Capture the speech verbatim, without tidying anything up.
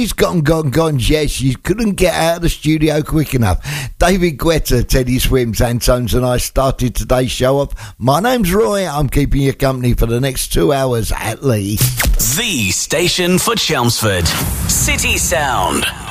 He's gone, gone, gone, yes, you couldn't get out of the studio quick enough. David Guetta, Teddy Swims, Antones and I started today's show off. My name's Roy, I'm keeping you company for the next two hours at least. The station for Chelmsford. City Sound.